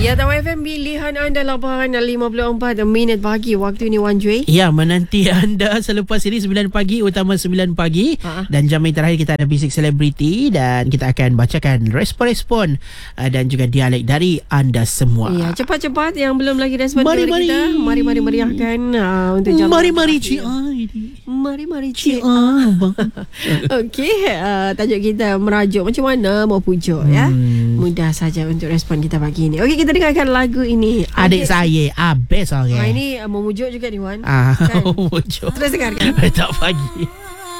Ya, Tahu FM pilihan anda 8.54 minit pagi. Waktu ini Wan Jui. Ya, menanti anda selepas ini 9 pagi, utama 9 pagi. Dan jam yang terakhir kita ada Basic Celebrity dan kita akan bacakan respon-respon dan juga dialek dari anda semua. Ya, cepat-cepat yang belum lagi respon Mari, kepada kita. Mari meriahkan untuk jam. Mari CI. Mari CI. Okey, tajuk kita merajuk macam mana mau pujuk ya. Mudah saja untuk respon kita pagi ini. Okey, kita dengarkan lagu ini. Adik saya habis orang. Ini memujuk juga ni Wan. Memujuk. Terus dengarkan. Tak pagi.